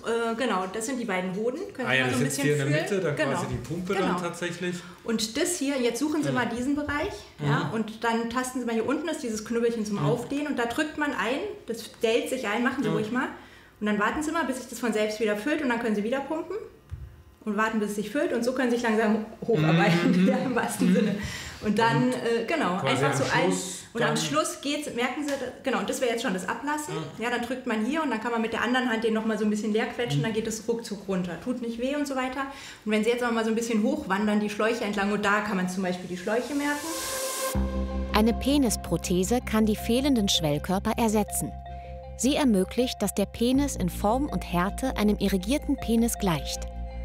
genau, das sind die beiden Hoden. Können Sie ja, mal so ein das bisschen hier in der fühlen? Mitte, da quasi die Pumpe dann tatsächlich. Und das hier, jetzt suchen Sie mal diesen Bereich, ja, und dann tasten Sie mal, hier unten ist dieses Knüppelchen zum Aufdehnen und da drückt man ein, das dellt sich ein, machen Sie ruhig mal. Und dann warten Sie mal, bis sich das von selbst wieder füllt und dann können Sie wieder pumpen und warten, bis es sich füllt und so können Sie sich langsam hocharbeiten, ja, im wahrsten Sinne. Und dann, genau, einfach so ein. Und am Schluss geht's, merken Sie, genau, und das wäre jetzt schon das Ablassen. Ja, dann drückt man hier und dann kann man mit der anderen Hand den nochmal so ein bisschen leer quetschen, dann geht es ruckzuck runter. Tut nicht weh und so weiter. Und wenn Sie jetzt mal so ein bisschen hochwandern, die Schläuche entlang, und da kann man zum Beispiel die Schläuche merken. Eine Penisprothese kann die fehlenden Schwellkörper ersetzen. Sie ermöglicht, dass der Penis in Form und Härte einem irrigierten Penis gleicht.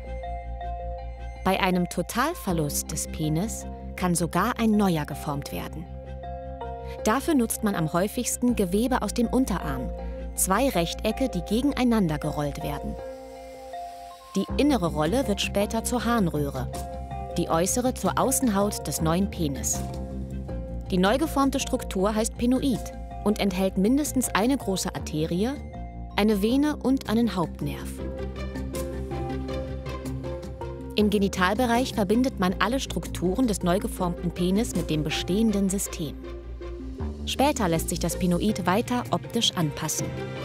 Bei einem Totalverlust des Penis kann sogar ein neuer geformt werden. Dafür nutzt man am häufigsten Gewebe aus dem Unterarm, 2 Rechtecke, die gegeneinander gerollt werden. Die innere Rolle wird später zur Harnröhre, die äußere zur Außenhaut des neuen Penis. Die neu geformte Struktur heißt Penoid und enthält mindestens eine große Arterie, eine Vene und einen Hauptnerv. Im Genitalbereich verbindet man alle Strukturen des neu geformten Penis mit dem bestehenden System. Später lässt sich das Penoid weiter optisch anpassen.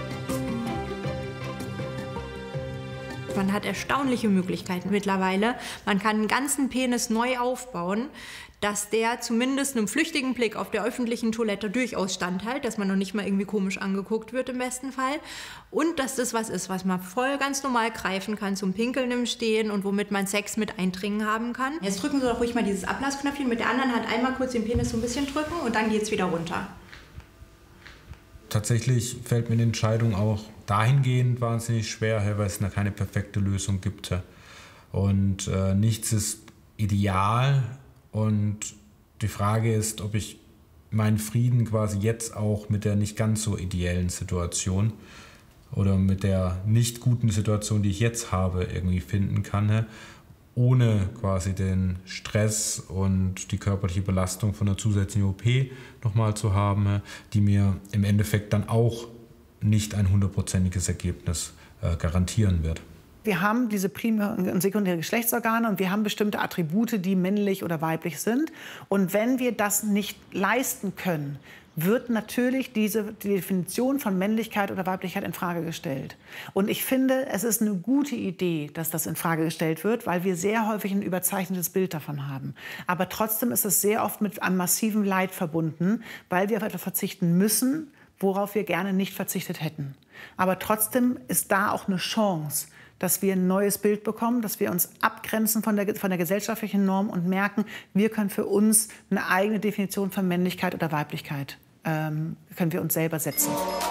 Man hat erstaunliche Möglichkeiten mittlerweile. Man kann einen ganzen Penis neu aufbauen, dass der zumindest einem flüchtigen Blick auf der öffentlichen Toilette durchaus standhält, dass man noch nicht mal irgendwie komisch angeguckt wird im besten Fall. Und dass das was ist, was man voll ganz normal greifen kann zum Pinkeln im Stehen und womit man Sex mit Eindringen haben kann. Jetzt drücken Sie doch ruhig mal dieses Ablassknöpfchen mit der anderen Hand einmal kurz den Penis so ein bisschen drücken und dann geht es wieder runter. Tatsächlich fällt mir die Entscheidung auch dahingehend wahnsinnig schwer, weil es da keine perfekte Lösung gibt. Und nichts ist ideal. Und die Frage ist, ob ich meinen Frieden quasi jetzt auch mit der nicht ganz so ideellen Situation oder mit der nicht guten Situation, die ich jetzt habe, irgendwie finden kann, ohne quasi den Stress und die körperliche Belastung von einer zusätzlichen OP nochmal zu haben, die mir im Endeffekt dann auch nicht ein 100%iges Ergebnis garantieren wird. Wir haben diese primäre und sekundäre Geschlechtsorgane und wir haben bestimmte Attribute, die männlich oder weiblich sind. Und wenn wir das nicht leisten können, wird natürlich die Definition von Männlichkeit oder Weiblichkeit in Frage gestellt. Und ich finde, es ist eine gute Idee, dass das in Frage gestellt wird, weil wir sehr häufig ein überzeichnetes Bild davon haben. Aber trotzdem ist es sehr oft mit einem massiven Leid verbunden, weil wir auf etwas verzichten müssen, worauf wir gerne nicht verzichtet hätten. Aber trotzdem ist da auch eine Chance, dass wir ein neues Bild bekommen, dass wir uns abgrenzen von der gesellschaftlichen Norm und merken, wir können für uns eine eigene Definition von Männlichkeit oder Weiblichkeit können wir uns selber setzen.